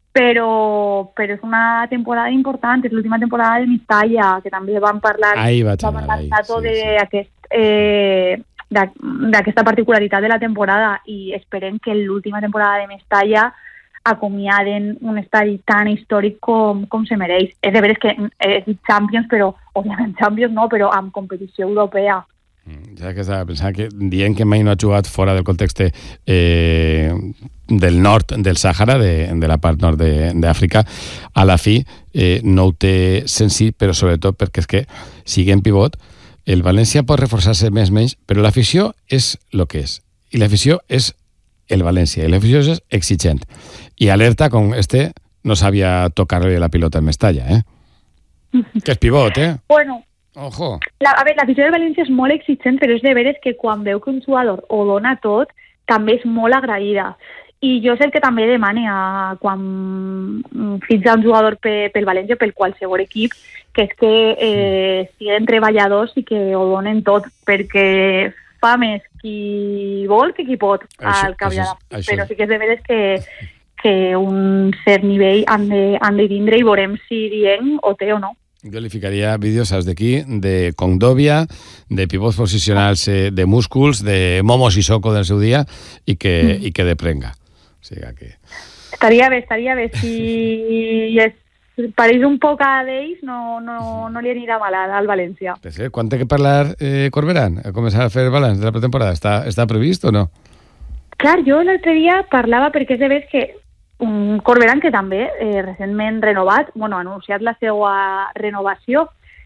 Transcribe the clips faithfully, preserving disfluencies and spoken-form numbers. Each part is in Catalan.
però, però és una temporada important, és l'última temporada de Mestalla, que també vam parlar, vam parlar sí, sí. d'aquest, eh, d'aquesta particularitat de la temporada, i esperem que l'última temporada de Mestalla acomiaden un estadi tan històric com, com se mereix. És de veres que és Champions, però, òbviament Champions no, però amb competició europea. Ja que estava pensant que dient que mai no ha jugat fora del context eh, del nord del Sàhara, de, de la part nord d'Àfrica, a la fi eh, no ho té senzill, però sobretot perquè és que, siguent pivot, el València pot reforçar-se més o menys, però l'afició és el que és. I l'afició és el València, i l'afició és exigent. I alerta com este no sabia tocar-li la pilota en Mestalla, eh? Que és pivot, eh? Bueno, Ojo. La, a veure, l'afició del València és molt exigent, però és de veres que quan veu que un jugador ho dona tot, també és molt agraïda. I jo sé el que també demane a, quan fitxa un jugador pe, pel València, pel qualsevol equip, que és que eh, siguin treballadors i que ho donen tot, perquè fa més qui vol que qui pot al cap i a la fi. Però sí que és de veres que, que un cert nivell han de, han de tindre i veurem si dient o té o no. Jo li ficaria vídeos, saps d'aquí, de Condovia, de pivots posicionals de músculs, de Momo Sissoko del seu dia, i que, mm. i que de prenga. O sigui que... Estaria bé, estaria bé. Si es pareix un poc a d'ells, no, no, no li anirà mal al València. Sí, quan té que parlar eh, Corberán? A començar a fer el balanç de la pretemporada? Està, està previst o no? Clar, jo l'altre dia parlava perquè és de veres que un Corberán que també eh, recentment renovat, bueno, ha anunciat la seva renovació.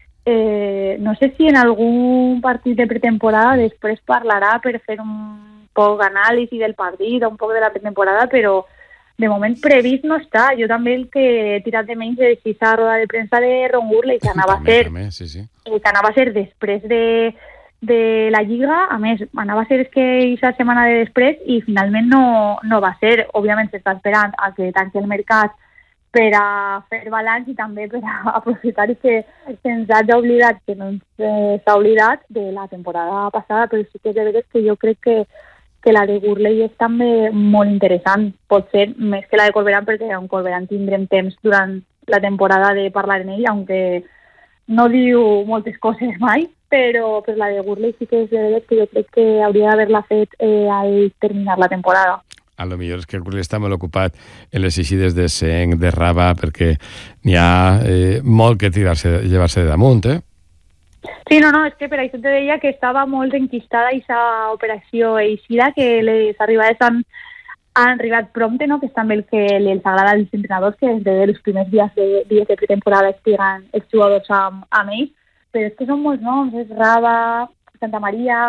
Eh, no sé si en algun partit de pretemporada després parlarà per fer un poc d'anàlisi del partit, un poc de la pretemporada, però de moment previst no està. Jo també el que he tirat de menys és aquesta roda de premsa de Ron Gurley, que anava també, a ser, també, sí, sí. que anava a ser després de de la Lliga, a més, anava a ser que aquesta setmana de després i finalment no, no va ser. Òbviament s'està esperant a que tanqui el mercat per a fer balanç i també per a aprofitar que se'ns ha oblidat, que no ens s'ha oblidat de la temporada passada, però sí que és de veres que jo crec que, que la de Gurley és també molt interessant. Pot ser més que la de Corberán, perquè amb Corberán tindrem temps durant la temporada de parlar en ell, aunque no diu moltes coses mai, però per la de Gurley sí que és de veres que jo crec que hauria d'haver-la fet eh, al terminar la temporada. A lo millor és que el Gurley està molt ocupat en les eixides de Seng, de Raba, perquè n'hi ha eh, molt que tirar-se, llevar-se de damunt, eh? Sí, no, no, és que per això te deia que estava molt enquistada aquesta operació eixida, que les arribades han, han arribat prompte, no? Que és també el que els agrada als entrenadors, que des dels primers dies de, dies de pretemporada estiguen els jugadors amb, amb ells, però és que són molts noms, és Raba, Santa Maria,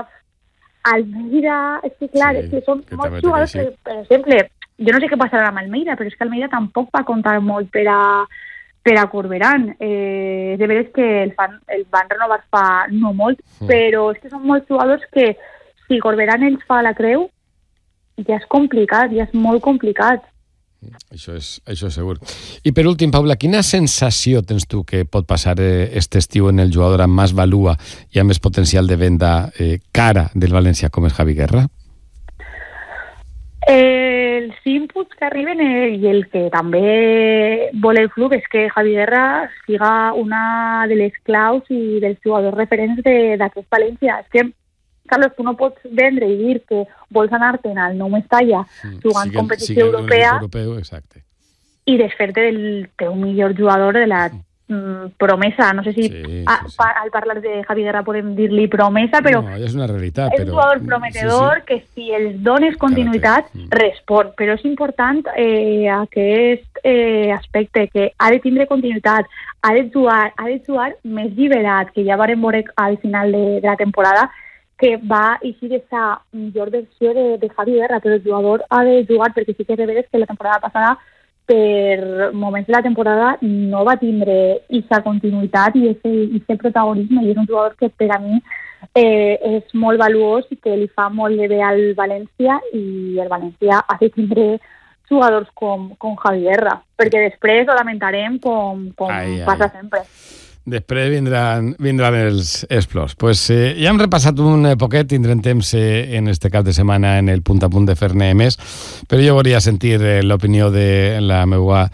Almeida, és que clar, sí, és que són que molts jugadors que, per exemple, jo no sé què passarà amb Almeida, però és que Almeida tampoc va comptar molt per a, per a Corberán. Eh, de veres que el, fan, el van renovar fa no molt, mm. però és que són molts jugadors que si Corberán els fa la creu, ja és complicat, ja és molt complicat. Això és, això és segur. I per últim, Paula, quina sensació tens tu que pot passar aquest eh, estiu en el jugador amb més valua i amb més potencial de venda eh, cara del València com és Javi Guerra? Eh, els inputs que arriben eh, i el que també vol el club és que Javi Guerra siga una de les claus i dels jugadors referents d'aquest València. És que Carlos, tu no pots vendre i dir que vols anar-te'n al Nou Mestalla jugant sí, competició sí, europea europeu, exacte. I desfer-te del teu millor jugador de la mm, promesa. No sé si sí, a, sí, sí. Pa, al parlar de Javi Guerra podem dir-li promesa, però no, és una realitat. És però... un jugador prometedor sí, sí. que si els dones continuïtat mm. respon, però és important eh, aquest eh, aspecte, que ha de tindre continuïtat, ha de jugar, ha de jugar més lliberat, que ja vam veure al final de, de la temporada, que va eixir aquesta millor versió de, de Javi Guerra, però el jugador ha de jugar, perquè sí que és de veres que la temporada passada, per moments de la temporada, no va tindre aquesta continuïtat i aquest protagonisme, i és un jugador que per a mi eh, és molt valuós i que li fa molt de bé al València, i el València ha de tindre jugadors com, com Javi Guerra, perquè després ho lamentarem com, com ai, passa ai. sempre. Després vindran, vindran els explors. Pues, eh, ja hem repassat un poquet, tindrem temps eh, en este cap de setmana en el punt a punt de fer-ne més, però jo volia sentir eh, l'opinió de la meva